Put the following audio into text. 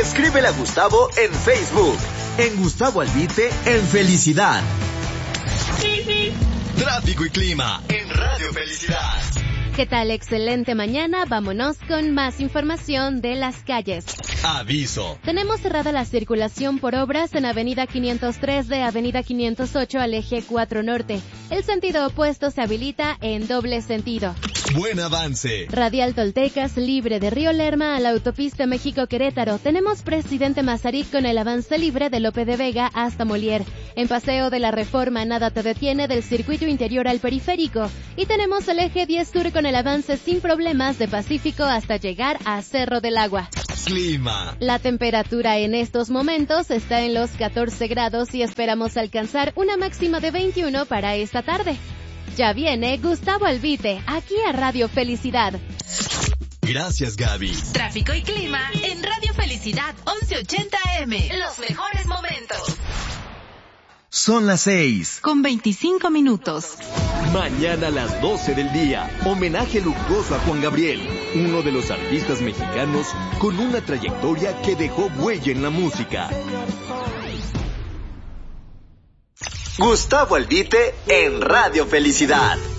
Escríbele a Gustavo en Facebook. En Gustavo Albite, en Felicidad. Tráfico y clima en Radio Felicidad. ¿Qué tal? Excelente mañana. Vámonos con más información de las calles. Aviso. Tenemos cerrada la circulación por obras en Avenida 503 de Avenida 508 al eje 4 Norte. El sentido opuesto se habilita en doble sentido. Buen avance. Radial Toltecas, libre de Río Lerma a la autopista México-Querétaro. Tenemos Presidente Mazarik con el avance libre de Lope de Vega hasta Molière. En Paseo de la Reforma, nada te detiene del circuito interior al periférico. Y tenemos el eje 10 Sur con el avance sin problemas de Pacífico hasta llegar a Cerro del Agua. Clima. La temperatura en estos momentos está en los 14 grados y esperamos alcanzar una máxima de 21 para esta tarde. Ya viene Gustavo Albite, aquí a Radio Felicidad. Gracias, Gaby. Tráfico y clima en Radio Felicidad 1180 AM. Los mejores momentos. Son las 6:25. Mañana a las 12 del día, homenaje luctuoso a Juan Gabriel, uno de los artistas mexicanos con una trayectoria que dejó huella en la música. Gustavo Albite en Radio Felicidad.